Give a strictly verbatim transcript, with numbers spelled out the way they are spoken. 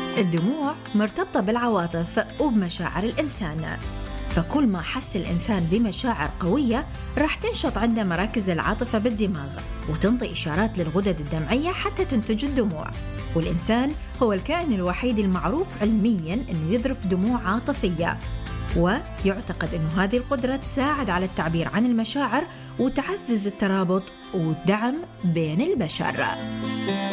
الدموع مرتبطة بالعواطف وبمشاعر الإنسان، فكل ما حس الإنسان بمشاعر قوية راح تنشط عنده مراكز العاطفة بالدماغ وتنطي إشارات للغدد الدمعية حتى تنتج الدموع. والإنسان هو الكائن الوحيد المعروف علمياً أنه يذرف دموع عاطفية، ويعتقد أن هذه القدرة تساعد على التعبير عن المشاعر وتعزز الترابط والدعم بين البشر.